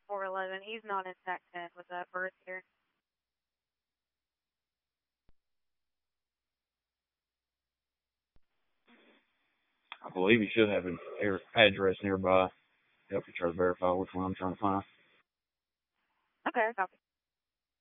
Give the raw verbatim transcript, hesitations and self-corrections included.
four eleven. He's not in TAC ten with a birth here. I believe you should have an air- address nearby. Help you try to verify which one I'm trying to find. Okay, copy.